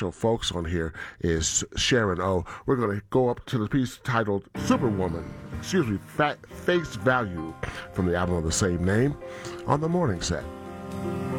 special folks on here is Sharon O. We're going to go up to the piece titled Face Value from the album of the same name on the morning set.